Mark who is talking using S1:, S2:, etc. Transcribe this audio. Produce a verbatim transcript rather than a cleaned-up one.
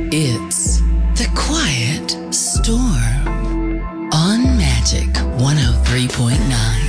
S1: It's The Quiet Storm on Magic one oh three point nine.